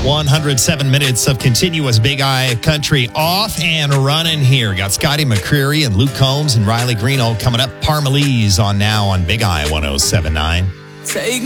107 minutes of continuous Big Eye country off and running here. Got Scotty McCreery and Luke Combs and Riley Greeno coming up. Parmalese on now on Big Eye 107.9.